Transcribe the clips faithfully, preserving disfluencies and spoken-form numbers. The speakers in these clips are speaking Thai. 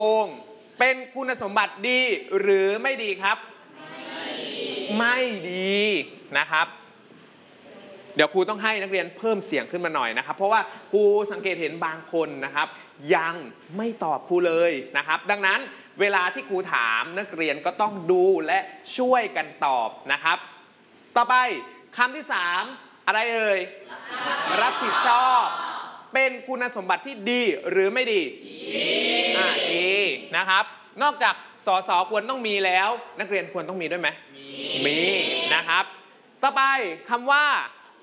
โกงเป็นคุณสมบัติดีหรือไม่ดีครับไม่ดีนะครับเดี๋ยวครูต้องให้นักเรียนเพิ่มเสียงขึ้นมาหน่อยนะครับเพราะว่าครูสังเกตเห็นบางคนนะครับยังไม่ตอบครูเลยนะครับดังนั้นเวลาที่ครูถามนักเรียนก็ต้องดูและช่วยกันตอบนะครับต่อไปคำที่สามอะไรเอ่ยรับผิดชอบเป็นคุณสมบัติที่ดีหรือไม่ดีดีอ่าดีนะครับนอกจากสสควรต้องมีแล้วนักเรียนควรต้องมีด้วยไหมมีนะครับต่อไปคำว่า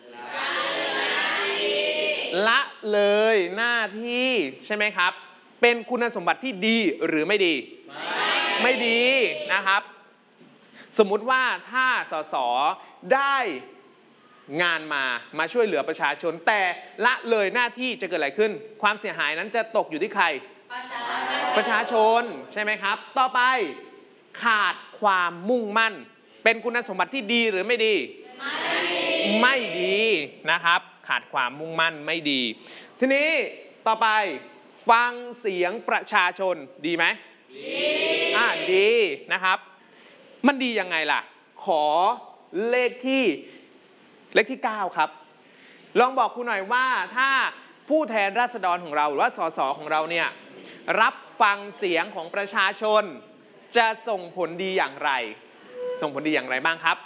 ละเลยหน้าที่ใช่ไหมครับเป็นคุณสมบัติที่ดีหรือไม่ดีไม่ไม่ดีนะครับสมมุติว่าถ้าสสได้งานมามาช่วยเหลือประชาชนแต่ละเลยหน้าที่จะเกิดอะไรขึ้นความเสียหายนั้นจะตกอยู่ที่ใครประชาชนประชาชนใช่ไหมครับต่อไปขาดความมุ่งมั่นเป็นคุณสมบัติที่ดีหรือไม่ดีไม่ไม่ดีนะครับขาดความมุ่งมั่นไม่ดีทีนี้ต่อไปฟังเสียงประชาชนดีไหมดีอ่าดีนะครับมันดียังไงล่ะขอเลขที่เลขที่เก้าครับลองบอกครูหน่อยว่าถ้าผู้แทนราษฎรของเราหรือว่าสสของเราเนี่ยรับฟังเสียงของประชาชนจะส่งผลดีอย่างไรส่งผลดีอย่างไรบ้างครับ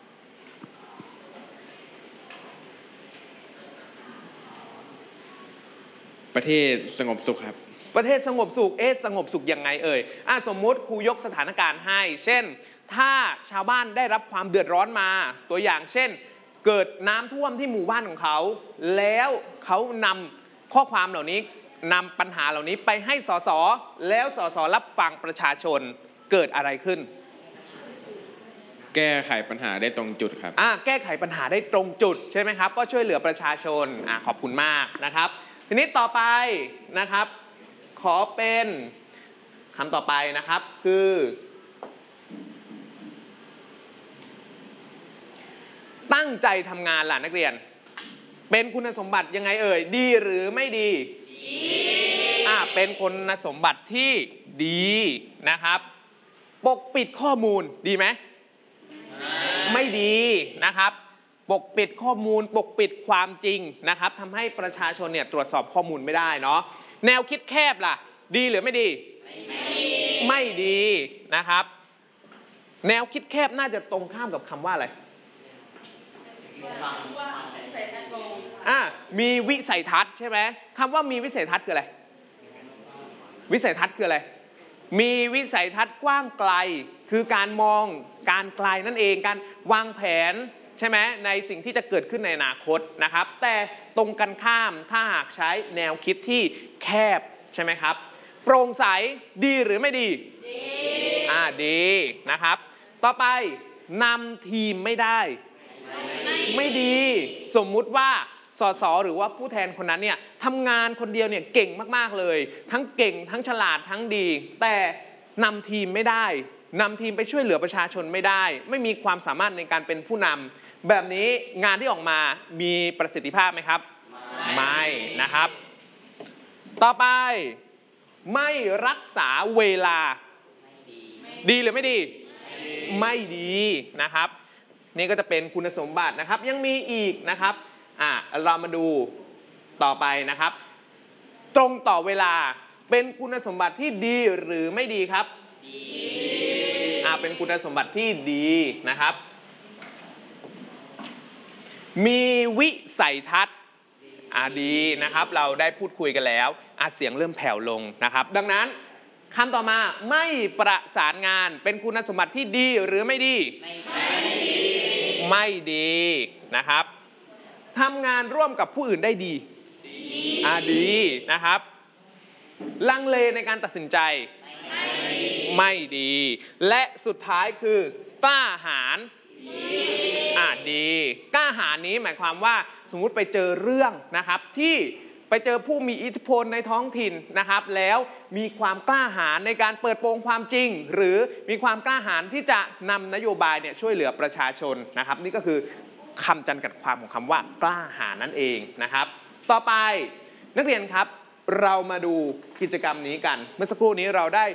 ประเทศสงบสุขครับประเทศสงบสุขเอ๊ะสงบสุขยังไงเอ่ยอ่ะสมมุติครูยกสถานการณ์ให้เช่นถ้าชาวบ้านได้รับความเดือดร้อนมาตัวอย่างเช่นเกิดน้ำท่วมที่หมู่บ้านของเขาแล้วเขานำข้อความเหล่านี้นำปัญหาเหล่านี้ไปให้สสแล้วสสรับฟังประชาชนเกิดอะไรขึ้นแก้ไขปัญหาได้ตรงจุดครับอ่าแก้ไขปัญหาได้ตรงจุดใช่ไหมครับก็ช่วยเหลือประชาชนอ่าขอบคุณมากนะครับทีนี้ต่อไปนะครับขอเป็นคำต่อไปนะครับคือตั้งใจทำงานล่ะนักเรียนเป็นคุณสมบัติยังไงเอ่ยดีหรือไม่ดีดีอ่าเป็นคุณสมบัติที่ดีนะครับปกปิดข้อมูลดีไหมไม่ดีนะครับปกปิดข้อมูลปกปิดความจริงนะครับทำให้ประชาชนเนี่ยตรวจสอบข้อมูลไม่ได้เนาะแนวคิดแคบล่ะดีหรือไม่ดีไม่ดีไม่ดีนะครับแนวคิดแคบน่าจะตรงข้ามกับคำว่าอะไรอ่ามีวิสัยทัศน์ใช่ไหมคำว่ามีวิสัยทัศน์คืออะไรวิสัยทัศน์คืออะไรมีวิสัยทัศน์กว้างไกลคือการมองการไกลนั่นเองการวางแผนใช่ไหมในสิ่งที่จะเกิดขึ้นในอนาคตนะครับแต่ตรงกันข้ามถ้าหากใช้แนวคิดที่แคบใช่ไหมครับโปร่งใสดีหรือไม่ดีดีอ่าดีนะครับต่อไปนำทีมไม่ได้ไม่ดีสมมุติว่าสสหรือว่าผู้แทนคนนั้นเนี่ยทำงานคนเดียวเนี่ยเก่งมากๆเลยทั้งเก่งทั้งฉลาดทั้งดีแต่นำทีมไม่ได้นำทีมไปช่วยเหลือประชาชนไม่ได้ไม่มีความสามารถในการเป็นผู้นำแบบนี้งานที่ออกมามีประสิทธิภาพไหมครับไม่ไม่นะครับต่อไปไม่รักษาเวลาดีหรือไม่ดีไม่ดีนะครับนี่ก็จะเป็นคุณสมบัตินะครับยังมีอีกนะครับอ่ะเรามาดูต่อไปนะครับตรงต่อเวลาเป็นคุณสมบัติที่ดีหรือไม่ดีครับดีอ่ะเป็นคุณสมบัติที่ดีนะครับมีวิสัยทัศน์อ่ะดีนะครับเราได้พูดคุยกันแล้วอ่ะเสียงเริ่มแผ่วลงนะครับดังนั้นคำต่อมาไม่ประสานงานเป็นคุณสมบัติที่ดีหรือไม่ดีไม่ดีไม่ดีนะครับทำงานร่วมกับผู้อื่นได้ดีดีอ่าดีนะครับลังเลในการตัดสินใจไม่ดีไม่ดีและสุดท้ายคือกล้าหาญดีอ่าดีกล้าหาญนี้หมายความว่าสมมุติไปเจอเรื่องนะครับที่ไปเจอผู้มีอิทธิพลในท้องถิ่นนะครับแล้วมีความกล้าหาญในการเปิดโปงความจริงหรือมีความกล้าหาญที่จะนำนโยบายเนี่ยช่วยเหลือประชาชนนะครับนี่ก็คือคำจำกัดความของคำว่ากล้าหาญนั่นเองนะครับต่อไปนักเรียนครับเรามาดูกิจกรรมนี้กัน เมื่อสักครู่นี้เราได้